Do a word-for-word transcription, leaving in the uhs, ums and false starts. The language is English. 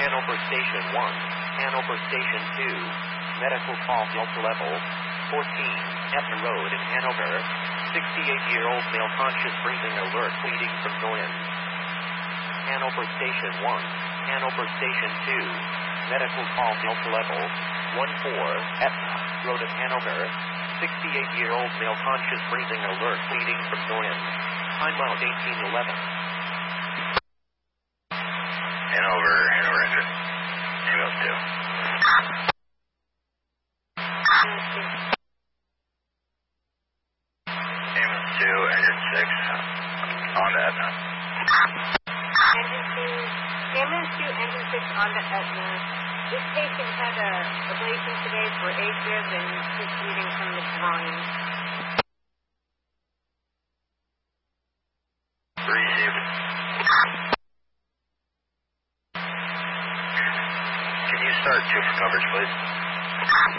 Hanover Station one, Hanover Station two, medical call Delta level, fourteen, Etna Road in Hanover, sixty-eight-year-old male conscious breathing alert bleeding from glands. Hanover Station one, Hanover Station two, medical call Delta level, fourteen, Etna Road in Hanover, sixty-eight-year-old male conscious breathing alert bleeding from glands. Time out eighteen eleven. Hanover, Hanover engine. Ambulance two. Ambulance two, engine six, on to Etna. Engine two, Ambulance two, engine six, on to Etna. This patient had a ablation today for AFib and is bleeding from the groin. Received. Can you start two for coverage, please?